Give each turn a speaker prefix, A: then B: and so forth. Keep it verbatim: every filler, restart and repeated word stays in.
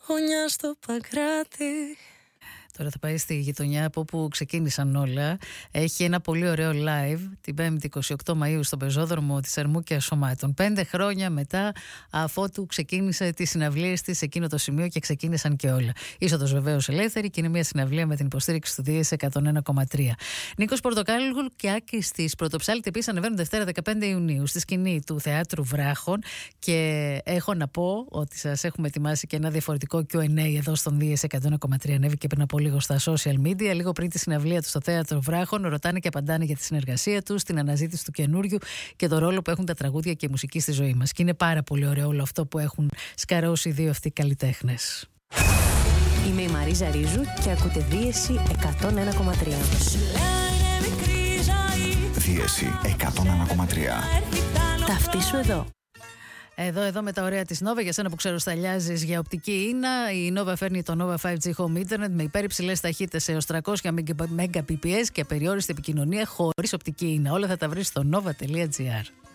A: γωνιά στο Παγκράτη.
B: Τώρα θα πάει στη γειτονιά από όπου ξεκίνησαν όλα. Έχει ένα πολύ ωραίο live την πέμπτη εικοστή ογδόη Μαΐου στον πεζόδρομο της Ερμού Σωμάτων. Πέντε χρόνια μετά, αφότου ξεκίνησε τις συναυλίες της σε εκείνο το σημείο και ξεκίνησαν και όλα. Είσοδος βεβαίως ελεύθερη και είναι μια συναυλία με την υποστήριξη του Δίες εκατόν ένα κόμμα τρία. Νίκος Πορτοκάλου και Άκης της Πρωτοψάλτη επίσης ανεβαίνουν Δευτέρα δεκαπέντε Ιουνίου στη σκηνή του Θεάτρου Βράχων. Και έχω να πω ότι σας έχουμε ετοιμάσει και ένα διαφορετικό κιου εντ έι εδώ στον Δίες εκατόν ένα κόμμα τρία. Ανέβηκε πριν από λίγο στα social media, λίγο πριν τη συναυλία του στο Θέατρο Βράχων. Ρωτάνε και απαντάνε για τη συνεργασία του, την αναζήτηση του καινούριου και το ρόλο που έχουν τα τραγούδια και η μουσική στη ζωή μας. Και είναι πάρα πολύ ωραίο όλο αυτό που έχουν σκαρώσει οι δύο αυτοί καλλιτέχνες.
C: Είμαι η Μαρίζα Ρίζου και ακούτε Δίεση εκατόν ένα κόμμα τρία.
D: Δίεση εκατόν ένα κόμμα τρία.
C: Ταυτίσου εδώ.
B: Εδώ, εδώ με τα ωραία της Nova, για σένα που ξέρω σταλιάζεις για οπτική ίνα. Η Nova φέρνει το Nova φάιβ τζι Home Internet με υπέρυψηλες ταχύτητες έως τριακόσια Mbps και απεριόριστη επικοινωνία χωρίς οπτική ίνα. Όλα θα τα βρεις στο nova τελεία gr.